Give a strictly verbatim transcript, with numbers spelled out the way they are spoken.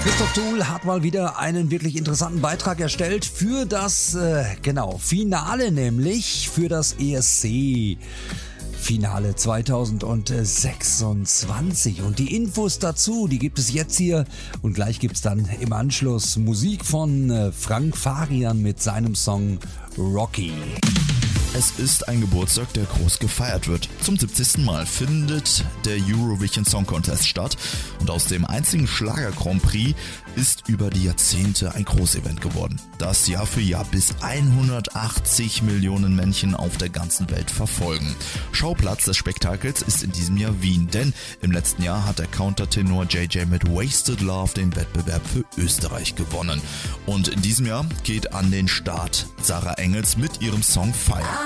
Christoph Tuhl hat mal wieder einen wirklich interessanten Beitrag erstellt für das, äh, genau, Finale, nämlich für das E S C. Finale zweitausendsechsundzwanzig und die Infos dazu, die gibt es jetzt hier und gleich gibt es dann im Anschluss Musik von Frank Farian mit seinem Song Rocky. Es ist ein Geburtstag, der groß gefeiert wird. Zum siebzigsten Mal findet der Eurovision Song Contest statt und aus dem einzigen Schlager Grand Prix ist über die Jahrzehnte ein Großevent geworden, das Jahr für Jahr bis hundertachtzig Millionen Menschen auf der ganzen Welt verfolgen. Schauplatz des Spektakels ist in diesem Jahr Wien, denn im letzten Jahr hat der Countertenor J J mit Wasted Love den Wettbewerb für Österreich gewonnen. Und in diesem Jahr geht an den Start Sarah Engels mit ihrem Song Fire.